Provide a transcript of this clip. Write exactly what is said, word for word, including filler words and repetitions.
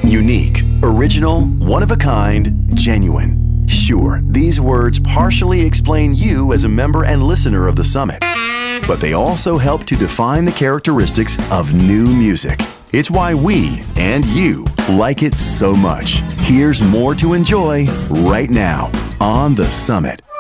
Unique, original, one of a kind, genuine. Sure, these words partially explain you as a member and listener of the Summit, but they also help to define the characteristics of new music. It's why we and you like it so much. Here's more to enjoy right now on the Summit.